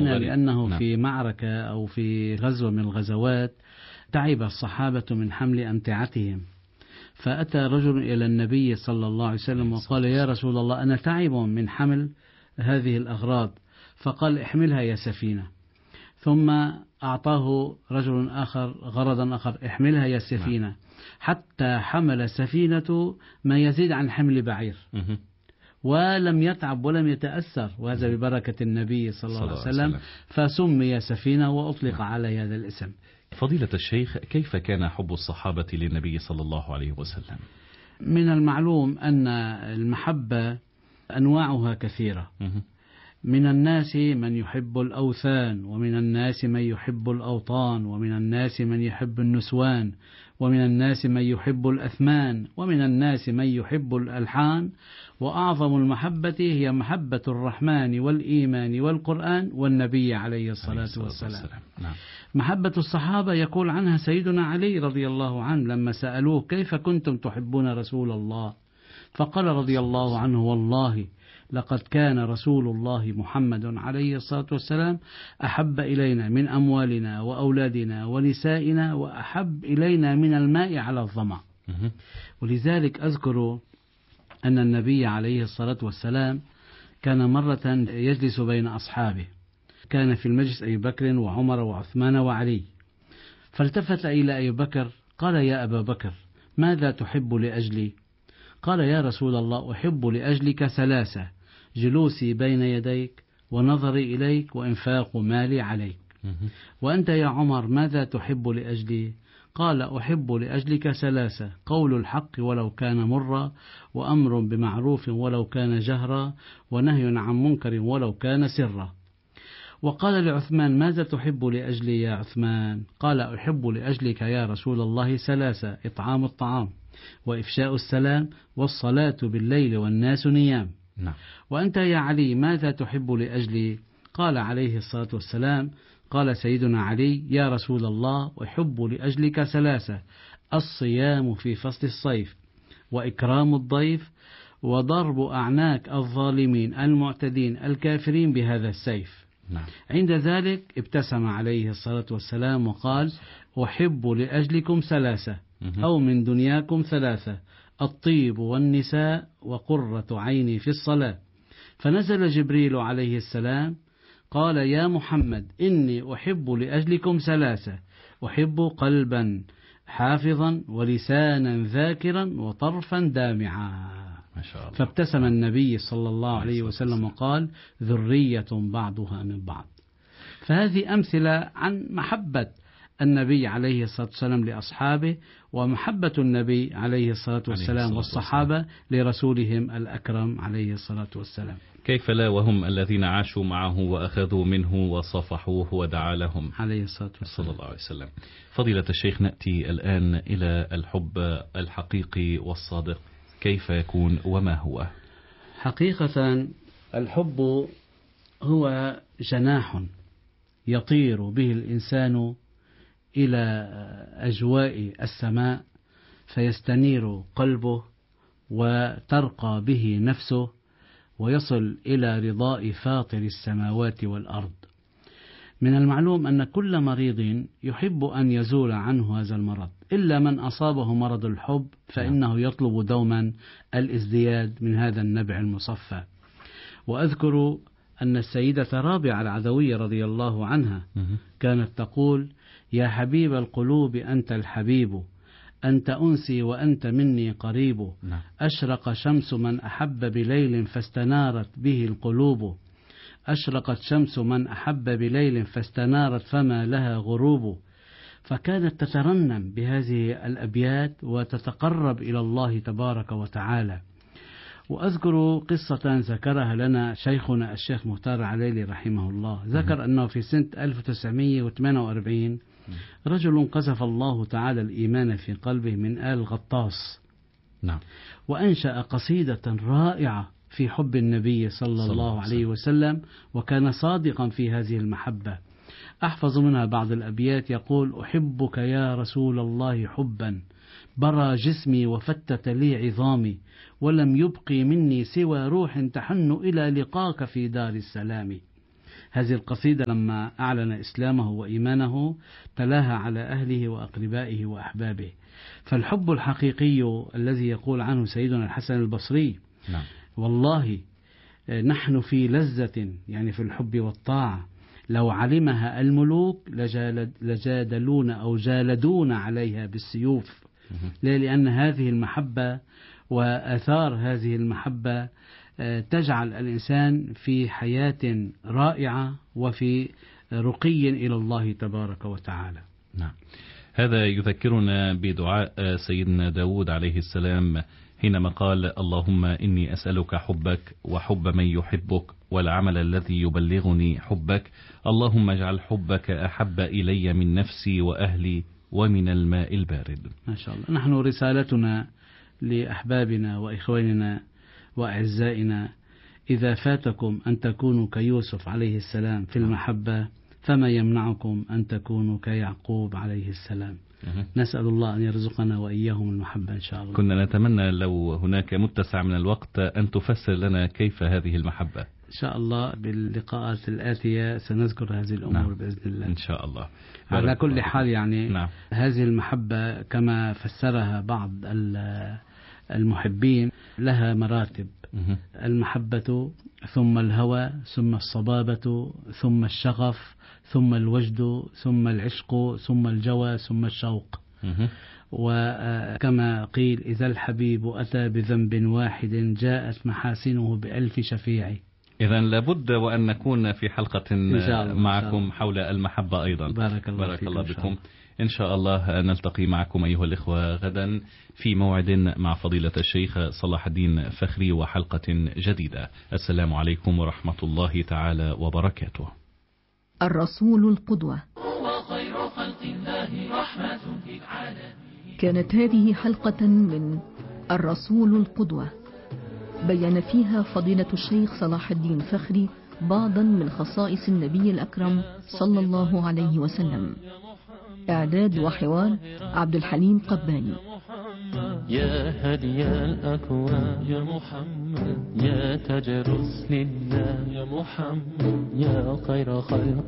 لأنه في معركة أو في غزوة من الغزوات تعب الصحابة من حمل أمتعتهم، فأتى رجل إلى النبي صلى الله عليه وسلم وقال: يا رسول الله، أنا تعب من حمل هذه الأغراض. فقال: احملها يا سفينة. ثم أعطاه رجل آخر غرضا آخر: احملها يا سفينة، حتى حمل سفينة ما يزيد عن حمل بعير، ولم يتعب ولم يتأثر، وهذا ببركة النبي صلى الله عليه وسلم، فسمي سفينة وأطلق على هذا الاسم. فضيلة الشيخ، كيف كان حب الصحابة للنبي صلى الله عليه وسلم؟ من المعلوم أن المحبة أنواعها كثيرة. من الناس من يحب الأوثان، ومن الناس من يحب الأوطان، ومن الناس من يحب النسوان، ومن الناس من يحب الأثمان، ومن الناس من يحب الألحان. وأعظم المحبة هي محبة الرحمن والإيمان والقرآن والنبي عليه الصلاة والسلام. محبة الصحابة يقول عنها سيدنا علي رضي الله عنه لما سألوه: كيف كنتم تحبون رسول الله؟ فقال رضي الله عنه: والله لقد كان رسول الله محمد عليه الصلاة والسلام أحب إلينا من أموالنا وأولادنا ونسائنا، وأحب إلينا من الماء على الظمأ. ولذلك أذكر أن النبي عليه الصلاة والسلام كان مرة يجلس بين أصحابه، كان في المجلس أبي بكر وعمر وعثمان وعلي، فالتفت إلى أبي بكر قال: يا أبا بكر، ماذا تحب لأجلي؟ قال: يا رسول الله، أحب لأجلك ثلاثة: جلوسي بين يديك، ونظري إليك، وإنفاق مالي عليك. وأنت يا عمر ماذا تحب لأجلي؟ قال: أحب لأجلك ثلاثة: قول الحق ولو كان مرا، وأمر بمعروف ولو كان جهرا، ونهي عن منكر ولو كان سرا. وقال لعثمان: ماذا تحب لأجلي يا عثمان؟ قال: أحب لأجلك يا رسول الله ثلاثة: إطعام الطعام، وإفشاء السلام، والصلاة بالليل والناس نيام. وأنت يا علي ماذا تحب لأجلي؟ قال عليه الصلاة والسلام، قال سيدنا علي: يا رسول الله، أحب لأجلك ثلاثة: الصيام في فصل الصيف، وإكرام الضيف، وضرب أعناق الظالمين المعتدين الكافرين بهذا السيف. عند ذلك ابتسم عليه الصلاة والسلام وقال: أحب لأجلكم ثلاثة، أو من دنياكم ثلاثة: الطيب والنساء، وقرة عيني في الصلاة. فنزل جبريل عليه السلام قال: يا محمد، إني أحب لأجلكم ثلاثة: أحب قلبا حافظا، ولسانا ذاكرا، وطرفا دامعا. فابتسم النبي صلى الله عليه وسلم وقال: ذرية بعضها من بعض. فهذه أمثلة عن محبة النبي عليه الصلاة والسلام لأصحابه، ومحبة النبي عليه الصلاة والسلام والصحابة لرسولهم الأكرم عليه الصلاة والسلام. كيف لا وهم الذين عاشوا معه وأخذوا منه وصفحوه ودعا لهم عليه الصلاة والسلام صلى الله عليه وسلم. فضيلة الشيخ، نأتي الآن إلى الحب الحقيقي والصادق، كيف يكون وما هو؟ حقيقة الحب هو جناح يطير به الإنسان إلى أجواء السماء، فيستنير قلبه وترقى به نفسه، ويصل إلى رضاء فاطر السماوات والأرض. من المعلوم أن كل مريض يحب أن يزول عنه هذا المرض، إلا من أصابه مرض الحب فإنه يطلب دوما الازدياد من هذا النبع المصفى. وأذكر أن السيدة رابعة العدوية رضي الله عنها كانت تقول: يا حبيب القلوب أنت الحبيب، أنت أنسي وأنت مني قريب. أشرق شمس من أحب بليل فاستنارت به القلوب، أشرقت شمس من أحب بليل فاستنارت فما لها غروب. فكانت تترنم بهذه الأبيات وتتقرب إلى الله تبارك وتعالى. وأذكر قصة ذكرها لنا شيخنا الشيخ مختار عليلي رحمه الله. ذكر أنه في سنة 1948 رجل قذف الله تعالى الإيمان في قلبه من آل غطاس، وأنشأ قصيدة رائعة في حب النبي صلى الله عليه وسلم، وكان صادقا في هذه المحبة. أحفظ منها بعض الأبيات، يقول: أحبك يا رسول الله حبا برى جسمي وفتت لي عظامي، ولم يبقي مني سوى روح تحن إلى لقاك في دار السلام. هذه القصيدة لما أعلن إسلامه وإيمانه تلاها على أهله وأقربائه وأحبابه. فالحب الحقيقي الذي يقول عنه سيدنا الحسن البصري نعم. والله نحن في لذة، يعني في الحب والطاعة، لو علمها الملوك لجادلون أو جالدون عليها بالسيوف. لأن هذه المحبة وآثار هذه المحبة تجعل الإنسان في حياة رائعة وفي رقي إلى الله تبارك وتعالى. نعم. هذا يذكرنا بدعاء سيدنا داود عليه السلام حينما قال: اللهم إني أسألك حبك وحب من يحبك والعمل الذي يبلغني حبك، اللهم اجعل حبك أحب إلي من نفسي وأهلي ومن الماء البارد. ما شاء الله. نحن رسالتنا لأحبابنا وإخواننا وأعزائنا: إذا فاتكم أن تكونوا كيوسف عليه السلام في المحبة فما يمنعكم أن تكونوا كيعقوب عليه السلام. نسأل الله أن يرزقنا وإياهم المحبة إن شاء الله. كنا نتمنى لو هناك متسع من الوقت أن تفسر لنا كيف هذه المحبة. إن شاء الله باللقاءات الآتية سنذكر هذه الأمور. نعم. بإذن الله إن شاء الله. على كل حال يعني نعم. هذه المحبة كما فسرها بعض المحبين لها مراتب. المحبة ثم الهوى ثم الصبابة ثم الشغف ثم الوجد ثم العشق ثم الجوى ثم الشوق. وكما قيل: إذا الحبيب أتى بذنب واحد جاءت محاسنه بألف شفيع. إذا لابد وأن نكون في حلقة معكم حول المحبة أيضا. بارك الله بكم. إن شاء الله نلتقي معكم أيها الإخوة غدا في موعد مع فضيلة الشيخ صلاح الدين فخري وحلقة جديدة. السلام عليكم ورحمة الله تعالى وبركاته. الرسول القدوة. كانت هذه حلقة من الرسول القدوة بيّن فيها فضيلة الشيخ صلاح الدين فخري بعضا من خصائص النبي الأكرم صلى الله عليه وسلم. إعداد وحوار عبد الحليم قباني. يا هدي الأكوان يا محمد، يا تاج رسل الله يا محمد، يا خير خلق